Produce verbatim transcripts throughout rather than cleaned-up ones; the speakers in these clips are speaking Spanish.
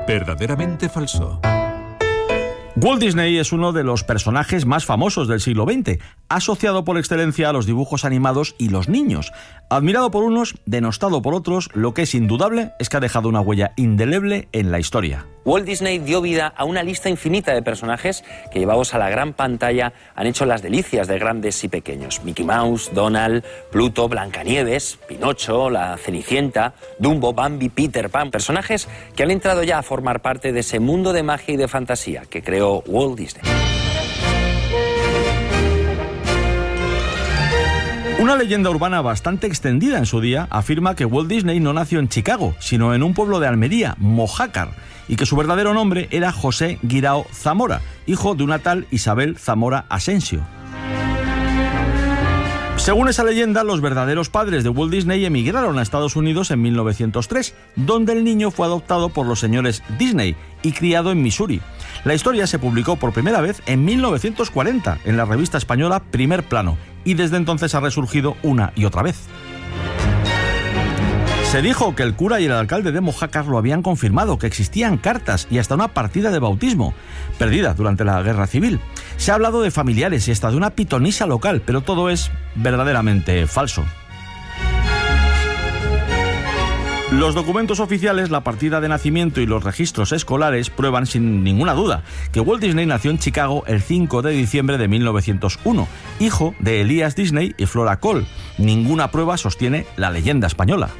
Verdaderamente falso. Walt Disney es uno de los personajes más famosos del siglo veinte, asociado por excelencia a los dibujos animados y los niños. Admirado por unos, denostado por otros, lo que es indudable es que ha dejado una huella indeleble en la historia. Walt Disney dio vida a una lista infinita de personajes que, llevados a la gran pantalla, han hecho las delicias de grandes y pequeños. Mickey Mouse, Donald, Pluto, Blancanieves, Pinocho, la Cenicienta, Dumbo, Bambi, Peter Pan. Personajes que han entrado ya a formar parte de ese mundo de magia y de fantasía que creó Walt Disney. Una leyenda urbana bastante extendida en su día afirma que Walt Disney no nació en Chicago, sino en un pueblo de Almería, Mojácar, y que su verdadero nombre era José Guirao Zamora, hijo de una tal Isabel Zamora Asensio. Según esa leyenda, los verdaderos padres de Walt Disney emigraron a Estados Unidos en mil novecientos tres, donde el niño fue adoptado por los señores Disney y criado en Missouri. La historia se publicó por primera vez en mil novecientos cuarenta en la revista española Primer Plano, y desde entonces ha resurgido una y otra vez. Se dijo que el cura y el alcalde de Mojácar lo habían confirmado, que existían cartas y hasta una partida de bautismo, perdida durante la Guerra Civil. Se ha hablado de familiares y hasta de una pitonisa local, pero todo es verdaderamente falso. Los documentos oficiales, la partida de nacimiento y los registros escolares prueban sin ninguna duda que Walt Disney nació en Chicago el cinco de diciembre de mil novecientos uno, hijo de Elias Disney y Flora Cole. Ninguna prueba sostiene la leyenda española.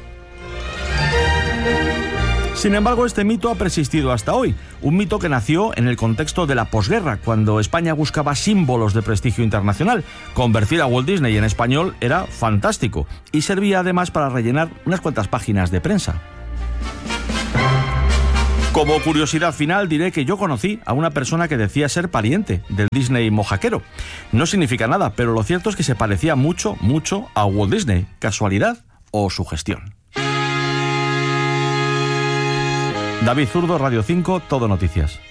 Sin embargo, este mito ha persistido hasta hoy, un mito que nació en el contexto de la posguerra, cuando España buscaba símbolos de prestigio internacional. Convertir a Walt Disney en español era fantástico y servía además para rellenar unas cuantas páginas de prensa. Como curiosidad final diré que yo conocí a una persona que decía ser pariente del Disney mojaquero. No significa nada, pero lo cierto es que se parecía mucho, mucho a Walt Disney. ¿Casualidad o sugestión? David Zurdo, Radio cinco, Todo Noticias.